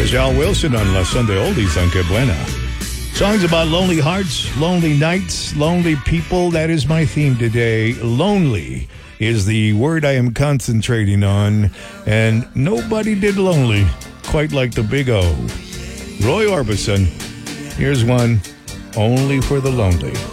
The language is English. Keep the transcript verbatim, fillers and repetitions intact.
is Al Wilson on La Sunday Oldies on Que Buena. Songs about lonely hearts, lonely nights, lonely people. That is my theme today. Lonely is the word I am concentrating on. And nobody did lonely quite like the Big O. Roy Orbison. Here's one, Only for the Lonely.